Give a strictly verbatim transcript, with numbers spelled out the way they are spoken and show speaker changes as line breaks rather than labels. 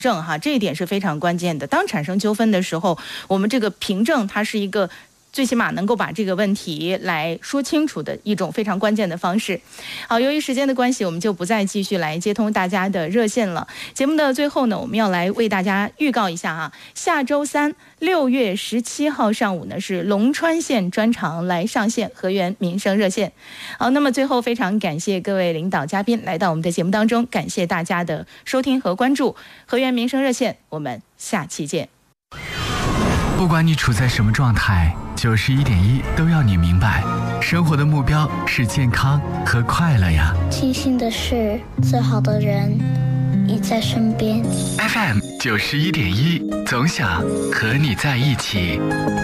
证哈，这一点是非常关键的。当产生纠纷的时候，我们这个凭证它是一个最起码能够把这个问题来说清楚的一种非常关键的方式。好，由于时间的关系，我们就不再继续来接通大家的热线了。节目的最后呢，我们要来为大家预告一下啊，下周三六月十七号上午呢是龙川县专场来上线河源民生热线。好，那么最后非常感谢各位领导嘉宾来到我们的节目当中，感谢大家的收听和关注。河源民生热线，我们下期见。
不管你处在什么状态，九十一点一都要你明白，生活的目标是健康和快乐呀。
庆幸的是，最好的人已在身边。
F M 九十一点一，总想和你在一起。